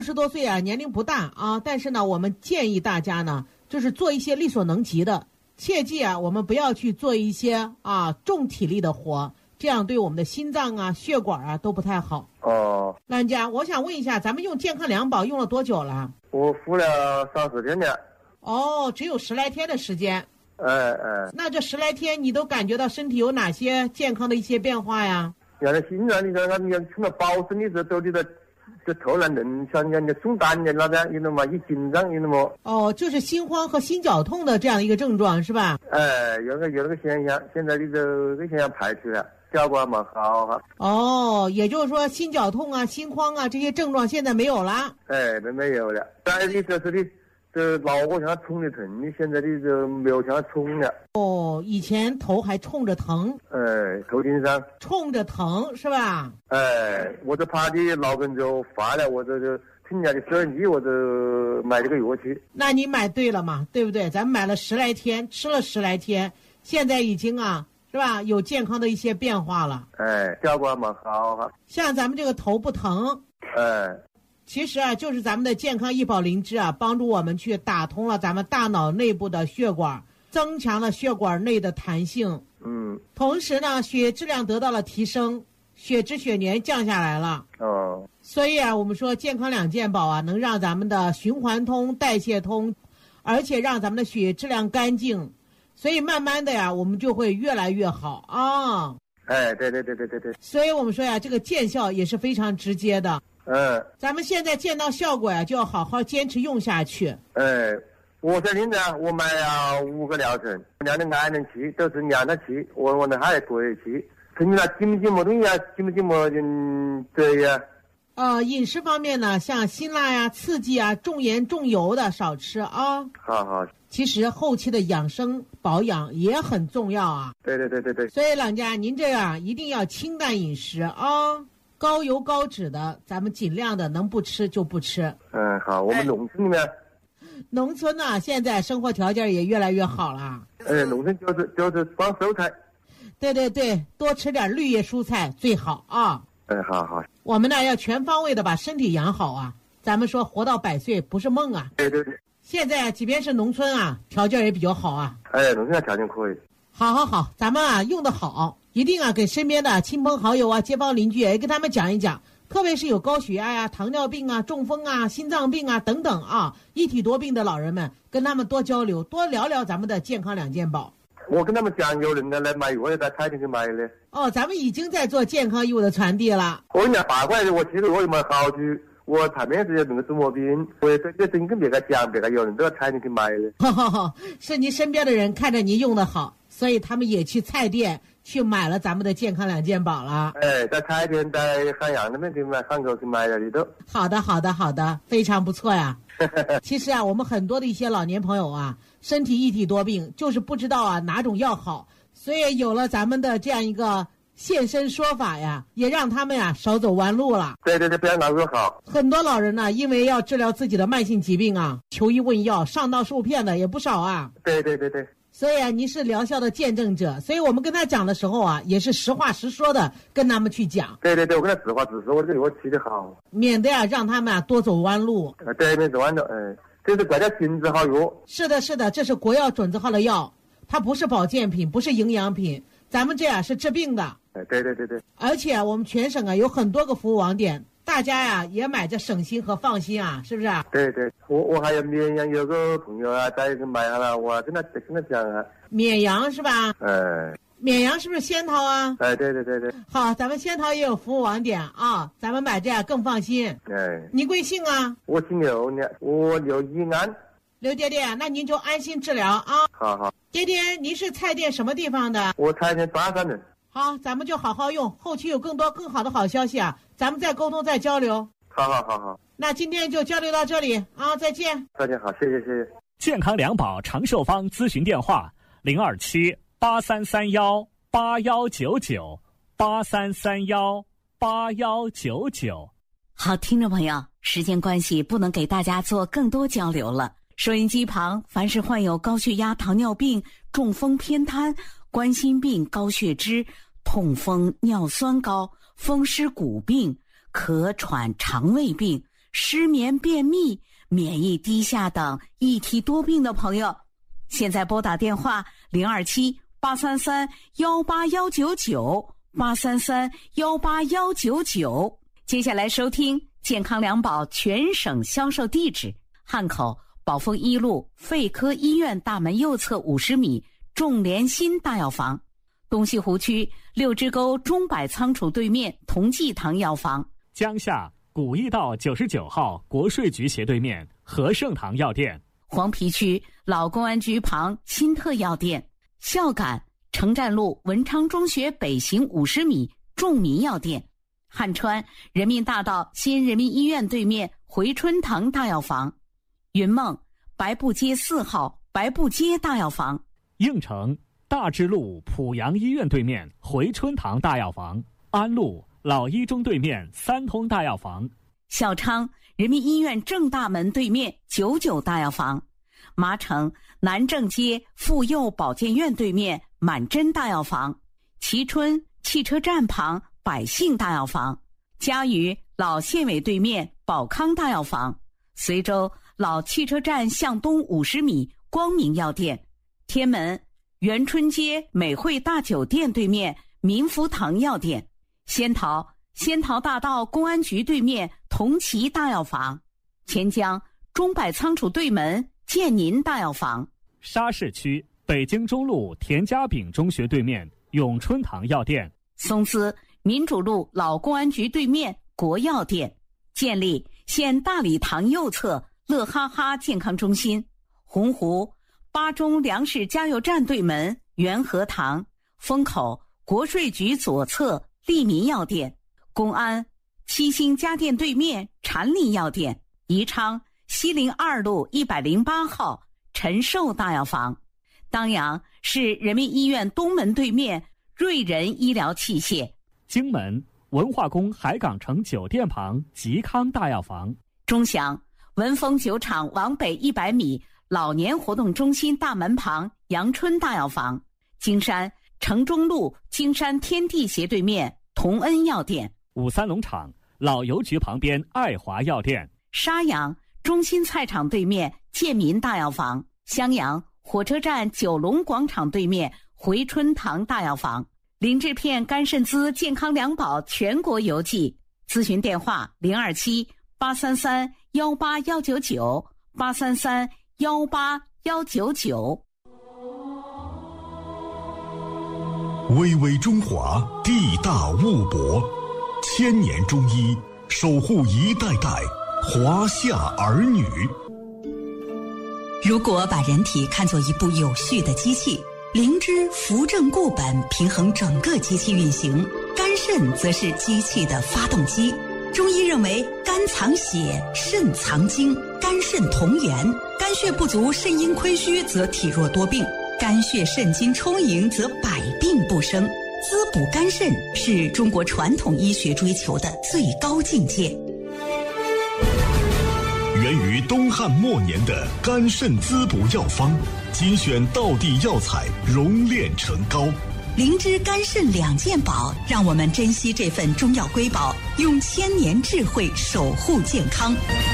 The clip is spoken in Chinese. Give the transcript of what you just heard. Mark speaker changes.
Speaker 1: ，20多岁啊，年龄不大啊，但是呢，我们建议大家呢，就是做一些力所能及的，切记啊，我们不要去做一些重体力的活，这样对我们的心脏啊、血管啊都不太好。
Speaker 2: 哦，
Speaker 1: 老人家，我想问一下，咱们用健康良宝用了多久了？
Speaker 2: 我服了30天了。
Speaker 1: 哦，只有10来天的时间。那这10来天你都感觉到身体有哪些健康的一些变化呀？
Speaker 2: 原来心脏你看他们出了保身的时候，都就突然人像人家中弹的那样，有那么一紧张，有那么。
Speaker 1: 哦，就是心慌和心绞痛的这样一个症状是吧？
Speaker 2: 有那个现象，现在这个现象排除了，效果蛮好哈。
Speaker 1: 哦，也就是说心绞痛啊、心慌啊这些症状现在没有了。
Speaker 2: 没有了。但是就是的。这脑壳像冲的疼，你现在的就没有像冲了。
Speaker 1: 哦，以前头还冲着疼。
Speaker 2: 头顶上
Speaker 1: 冲着疼是吧？
Speaker 2: 我就怕你脑梗就发了，我就听人家的收音机，我就买这个药去。
Speaker 1: 那你买对了嘛，对不对？咱们买了10来天，吃了10来天，现在已经是吧？有健康的一些变化了。
Speaker 2: 效果蛮好哈。
Speaker 1: 像咱们这个头不疼。其实就是咱们的健康益宝灵芝帮助我们去打通了咱们大脑内部的血管，增强了血管内的弹性。同时呢，血液质量得到了提升，血脂血粘降下来了。所以我们说健康2件宝能让咱们的循环通、代谢通，而且让咱们的血液质量干净。所以慢慢的我们就会越来越好啊。
Speaker 2: 对。
Speaker 1: 所以我们说这个见效也是非常直接的。咱们现在见到效果就要好好坚持用下去。
Speaker 2: 我在现在我买了5个疗程，量的安能气都是量的气，我那还贵气。曾经紧不紧么东西紧不紧么对呀。
Speaker 1: 饮食方面呢，像辛辣呀、刺激重盐重油的少吃啊。
Speaker 2: 好。
Speaker 1: 其实后期的养生保养也很重要啊。
Speaker 2: 对。
Speaker 1: 所以老人家您这样一定要清淡饮食啊。高油高脂的咱们尽量的能不吃就不吃。
Speaker 2: 好，我们农村里面。
Speaker 1: 农村现在生活条件也越来越好了。
Speaker 2: 农村就是光蔬菜。
Speaker 1: 对，多吃点绿叶蔬菜最好啊。
Speaker 2: 好。
Speaker 1: 我们呢要全方位的把身体养好啊。咱们说活到100岁不是梦啊。
Speaker 2: 对。
Speaker 1: 现在即便是农村条件也比较好啊。
Speaker 2: 农村条件可以。
Speaker 1: 好，咱们用得好，一定给身边的亲朋好友街坊邻居也跟他们讲一讲，特别是有高血压糖尿病中风心脏病等等一体多病的老人们，跟他们多交流，多聊聊咱们的健康2件宝。
Speaker 2: 我跟他们讲，有人来买药在菜店去买的。
Speaker 1: 咱们已经在做健康义务的传递了。
Speaker 2: 我人家8块钱，我7个月买好久。我台面是有那个祖母病，我这真跟别个讲，别个有人都在菜店去买的。
Speaker 1: 是你身边的人看着你用得好，所以他们也去菜店去买了咱们的健康2件宝了。
Speaker 2: 在菜店在汉阳那边去买，汉口去买的里头。
Speaker 1: 好的，非常不错呀。其实我们很多的一些老年朋友身体一体多病，就是不知道哪种药好，所以有了咱们的这样一个现身说法也让他们少走弯路了。
Speaker 2: 对，不要拿个好。
Speaker 1: 很多老人因为要治疗自己的慢性疾病求医问药，上当受骗的也不少啊。
Speaker 2: 对。
Speaker 1: 所以您是疗效的见证者，所以我们跟他讲的时候也是实话实说的跟他们去讲。对，
Speaker 2: 我跟他实话实说，我这个我提的好，
Speaker 1: 免得让他们多走弯路。
Speaker 2: 对，没走弯路。这是国家准字号药。
Speaker 1: 是的，这是国药准字号的药，它不是保健品，不是营养品，咱们这是治病的。
Speaker 2: 对。
Speaker 1: 而且我们全省有很多个服务网点，大家也买着省心和放心是不是？
Speaker 2: 对，我还有绵阳有个朋友在买了，我跟他讲
Speaker 1: 绵阳是吧？绵阳是不是仙桃
Speaker 2: 对。
Speaker 1: 好，咱们仙桃也有服务网点咱们买这更放心。你贵姓
Speaker 2: 我姓刘呢，我刘一安。
Speaker 1: 刘爹爹，那您就安心治疗
Speaker 2: 好。
Speaker 1: 爹爹，您是菜店什么地方的？
Speaker 2: 我菜店巴山的。
Speaker 1: 好，咱们就好好用，后期有更多更好的好消息咱们再沟通再交流。
Speaker 2: 好。
Speaker 1: 那今天就交流到这里再见。
Speaker 2: 再见，好，谢谢。
Speaker 3: 健康良宝长寿方咨询电话：027-8331-8199，8331-8199。
Speaker 4: 好，听众朋友，时间关系不能给大家做更多交流了。收音机旁，凡是患有高血压、糖尿病、中风、偏瘫、冠心病、高血脂、痛风、尿酸高、风湿骨病、咳喘、肠胃病、 失眠、便秘、免疫低下等一体多病的朋友，现在拨打电话027-833-18199，833-18199。接下来收听健康良宝全省销售地址：汉口宝丰一路肺科医院大门右侧50米众联心大药房，东西湖区六支沟中柏仓储对面同济堂药房，
Speaker 3: 江夏古驿道99号国税局斜对面和盛堂药店，
Speaker 4: 黄陂区老公安局旁新特药店，孝感城站路文昌中学北行50米众民药店，汉川人民大道新人民医院对面回春堂大药房，云梦白布街4号白布街大药房，
Speaker 3: 应城大智路濮阳医院对面回春堂大药房，安路老一中对面三通大药房，
Speaker 4: 孝昌人民医院正大门对面99大药房，麻城南正街妇幼保健院对面满珍大药房，蕲春汽车站旁百姓大药房，嘉鱼老县委对面宝康大药房，随州老汽车站向东50米光明药店，天门元春街美汇大酒店对面民福堂药店，仙桃大道公安局对面同齐大药房，钱江中柏仓储对门建宁大药房，
Speaker 3: 沙市区北京中路田家炳中学对面永春堂药店，
Speaker 4: 松滋民主路老公安局对面国药店，建立县大礼堂右侧乐哈哈健康中心，洪湖八中粮食加油站对门元和堂，风口国税局左侧利民药店，公安七星家电对面禅林药店，宜昌西陵2路108号陈寿大药房，当阳市人民医院东门对面瑞仁医疗器械，
Speaker 3: 荆门文化宫海港城酒店旁吉康大药房，
Speaker 4: 钟祥文峰酒厂往北100米老年活动中心大门旁阳春大药房，金山城中路金山天地斜对面同恩药店，
Speaker 3: 五三农场老邮局旁边爱华药店，
Speaker 4: 沙阳中心菜场对面建民大药房，襄阳火车站九龙广场对面回春堂大药房，林志片肝肾滋健康良宝全国邮寄，咨询电话027-833-18199 833-18199。
Speaker 5: 巍巍中华，地大物博，1000年中医守护一代代华夏儿女。
Speaker 6: 如果把人体看作一部有序的机器，灵芝扶正固本，平衡整个机器运行，肝肾则是机器的发动机。中医认为，肝藏血，肾藏精，肝肾同源。肝血不足、肾阴亏虚，则体弱多病；肝血肾精充盈，则百病不生。滋补肝肾是中国传统医学追求的最高境界。
Speaker 5: 源于东汉末年的肝肾滋补药方，精选道地药材，熔炼成膏。
Speaker 6: 灵芝肝肾2件宝，让我们珍惜这份中药瑰宝，用1000年智慧守护健康。